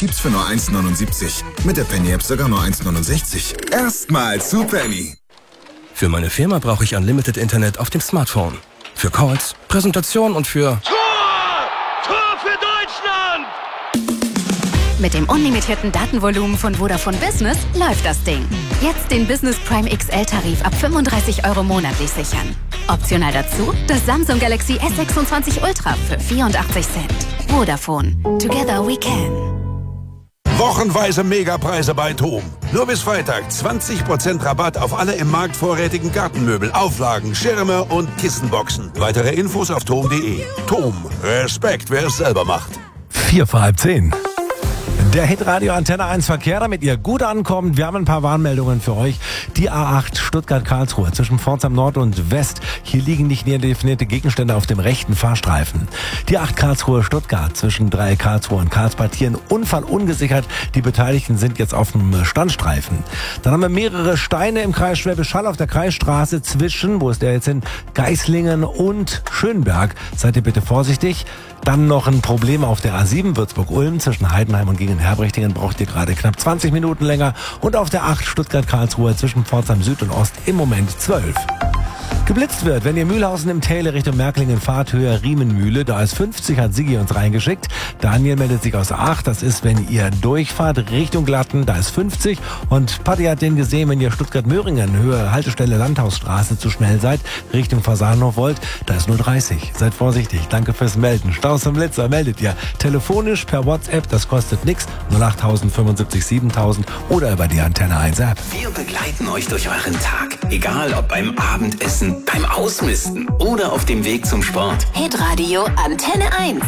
gibt's für nur 1,79. Mit der Penny-App sogar nur 1,69. Erstmals zu Penny. Für meine Firma brauche ich Unlimited Internet auf dem Smartphone. Für Calls, Präsentation und für... Tor für Deutschland! Mit dem unlimitierten Datenvolumen von Vodafone Business läuft das Ding. Jetzt den Business Prime XL-Tarif ab 35 € monatlich sichern. Optional dazu das Samsung Galaxy S26 Ultra für 84 Cent. Vodafone. Together we can. Wochenweise Megapreise bei TOM. Nur bis Freitag 20% Rabatt auf alle im Markt vorrätigen Gartenmöbel, Auflagen, Schirme und Kissenboxen. Weitere Infos auf tom.de. TOM. Respekt, wer es selber macht. 9:45. Der Hitradio Antenne 1 Verkehr, damit ihr gut ankommt. Wir haben ein paar Warnmeldungen für euch. Die A8 Stuttgart-Karlsruhe zwischen Pforzheim Nord und West. Hier liegen nicht näher definierte Gegenstände auf dem rechten Fahrstreifen. Die 8 Karlsruhe-Stuttgart zwischen Dreieck Karlsruhe und Karlsbad. Hier ein Unfall ungesichert. Die Beteiligten sind jetzt auf dem Standstreifen. Dann haben wir mehrere Steine im Kreis Schwäbisch Hall auf der Kreisstraße zwischen, wo ist der jetzt hin, Geislingen und Schönberg. Seid ihr bitte vorsichtig. Dann noch ein Problem auf der A7 Würzburg-Ulm zwischen Heidenheim und Gegenherbrichtingen braucht ihr gerade knapp 20 Minuten länger. Und auf der 8 Stuttgart-Karlsruhe zwischen Pforzheim Süd und Ost im Moment 12. Geblitzt wird, wenn ihr Mühlhausen im Täle Richtung Märklingen fahrt, Höhe Riemenmühle, da ist 50, hat Sigi uns reingeschickt. Daniel meldet sich aus 8, das ist, wenn ihr durchfahrt Richtung Glatten, da ist 50. Und Patti hat den gesehen, wenn ihr Stuttgart-Möhringen, Höhe Haltestelle Landhausstraße zu schnell seid, Richtung Fasanhof wollt, da ist nur 30. Seid vorsichtig, danke fürs Melden. Staus zum Blitzer meldet ihr telefonisch per WhatsApp, das kostet nichts, 08000 75 7000 oder über die Antenne 1 App. Wir begleiten euch durch euren Tag, egal ob beim Abendessen, beim Ausmisten oder auf dem Weg zum Sport. Hitradio Antenne 1.